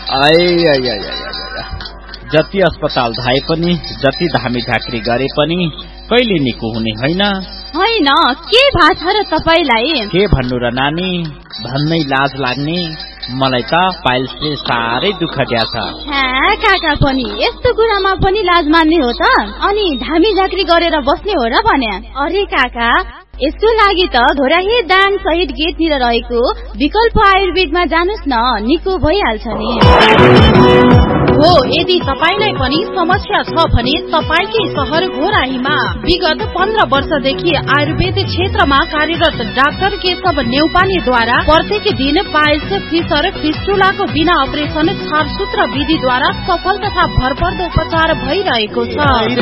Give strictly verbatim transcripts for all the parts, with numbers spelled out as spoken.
जति अस्पताल धाए पनि, जति धामी झाँक्री गरे पनि कहिले निको हुने होइन। होइन, के भाछ र तपाईलाई? के भन्नु र नानी, भन्नै लाज लाग्ने। मलाई त पाइल्सले साह्रै दुःख दिएछ। हाँ काका पनि यस्तो कुरामा पनि लाज मान्ने हो त? अनि धामी झाँक्री गरेर बस्ने हो र भने? अरे काका, यसको लागि त घोराही दाङ शहीद गेटनिर रहेको विकल्प आयुर्वेदमा जानुस् न, निको भइहाल्छ नि। हो, यदि तपाईलाई पनि समस्या छ भने तपाईकै शहर घोराहीमा विगत पन्ध्र वर्षदेखि आयुर्वेद क्षेत्रमा कार्यरत डाक्टर केशव नेउपानेद्वारा प्रत्येक दिन पाइल्स, फिसर, फिस्टुलाको बिना अपरेसन छारसूत्र विधिद्वारा सफल तथा भरपर्दो उपचार भइरहेको छ।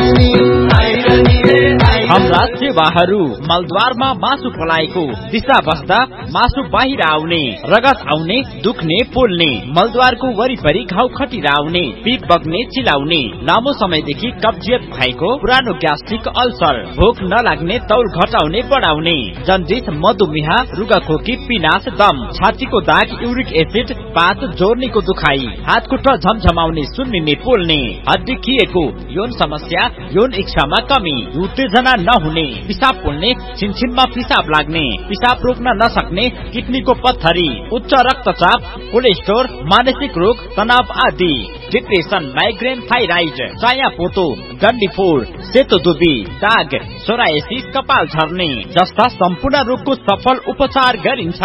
हाम्रा सेवाहरू मलद्वारमा मासु पलाएको, दिशा बस्दा मासु बाहिर आउने, रगत आउने, दुख्ने, पोल्ने, मलद्वारको वरिपरि घाउ खटिरा आउने, पिप बग्ने, चिलाउने, लामो समयदेखि कब्जियत भएको, पुरानो ग्यास्ट्रिक अल्सर, भोक नलाग्ने, तौल घटाउने बढाउने, जन्डिस, मधुमेह, रुगाखोकी, पिनास, दम, छातीको दाग, युरिक एसिड, पात जोर्नीको दुखाई, हात खुट्टा झमझमाउने, सुन्निने, पोल्ने, हड्डी खिएको, यौन समस्या, यौन इच्छामा कमी, उत्तेजना नहुने, पिसाब पोल्ने, छिनछिनमा पिसाब लाग्ने, पिसाब रोक्न नसक्ने, किडनीको पत्थरी, उच्च रक्तचाप, कोलेस्ट्रोल, मानसिक रोग, तनाव आदि, डिप्रेसन, माइग्रेन, थाइराइड, चाया पोतो, डन्डीफोर, सेतो दुबी, दाग, सोरायसिस, कपाल झर्ने जस्ता सम्पूर्ण रोगको सफल उपचार गरिन्छ।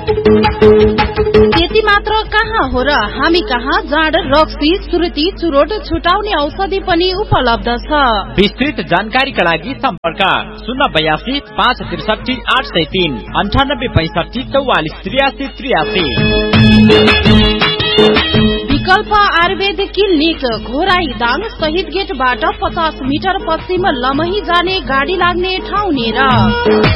त्यति मात्र कहाँ हो र, हामी कहाँ जाँड, रक्सी, सुर्ती, चुरोट छुटाउने औषधि पनि उपलब्ध छ। विस्तृत जानकारीका लागि सम्पर्क शून्य बयासी पाँच त्रिसठी आठ सय तीन अन्ठानब्बे पैंसठी चौवालिस त्रियासी त्रियासी। विकल्प आयुर्वेद क्लिनिक घोराही दाङ शहीद गेटबाट पचास मिटर पश्चिम लमही जाने गाडी लाग्ने ठाउँ नेर।